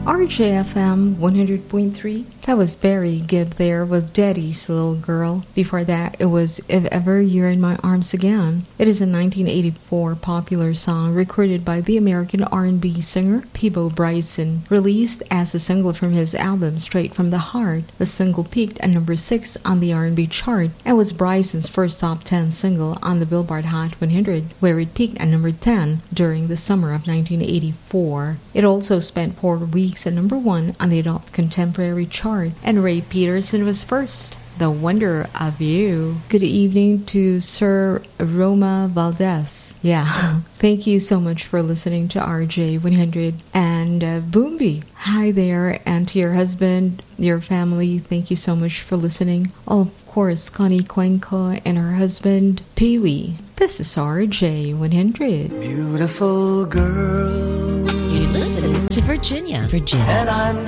RJFM 100.3. That was Barry Gibb there with Daddy's Little Girl. Before that, it was If Ever You're in My Arms Again. It is a 1984 popular song recorded by the American R&B singer Peabo Bryson, released as a single from his album Straight from the Heart. The single peaked at number 6 on the R&B chart and was Bryson's first top 10 single on the Billboard Hot 100, where it peaked at number 10 during the summer of 1984. It also spent 4 weeks at number 1 on the Adult Contemporary chart, and Ray Peterson was first. The Wonder of You. Good evening to Sir Roma Valdez. Yeah, thank you so much for listening to RJ100 and Boombi. Hi there, and to your husband, your family, thank you so much for listening. Oh, of course, Connie Cuenco and her husband, Pee Wee. This is RJ100. Beautiful girl. You listen to Virginia. And I'm